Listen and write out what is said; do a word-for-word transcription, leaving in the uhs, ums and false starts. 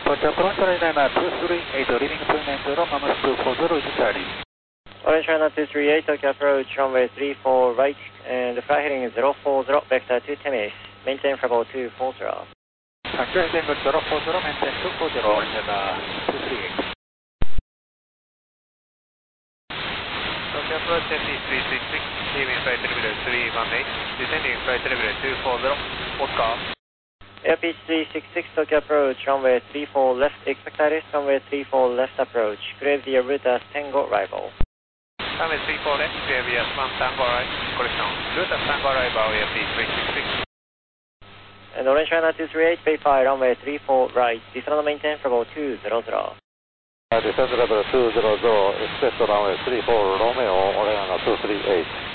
Departure from Carolina two three eight, leaving two nine zero, Mamas two four zero is Charlie. Orange China two three eight, Tokyo approach runway three four right, and the flight heading is zero four zero, vector to Temis, maintain Bravo two four zero. Factor heading zero four zero, maintain two four zero, Orange China two three eight. Tokyo approach F D three six six, leaving flight level three one eight, descending flight level two four zero, Oscar. Airpeach three six six, Tokyo approach, runway three four left, expect iris, runway three four left approach, grade via route as Tango arrival. Runway three four left, clear via Swan Tango arrival, correction, route as Tango arrival, Airpeach three six six. And Orange China two three eight, verify runway three four right, descend and maintain Bravo two zero zero. Uh, descend level two zero zero, expect runway three four Romeo, Orange two three eight.